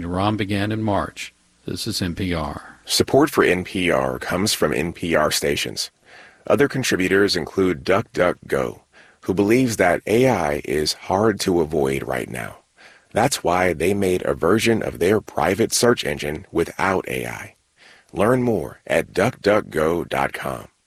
Iran began in March. This is NPR. Support for NPR comes from NPR stations. Other contributors include DuckDuckGo, who believes that AI is hard to avoid right now. That's why they made a version of their private search engine without AI. Learn more at DuckDuckGo.com.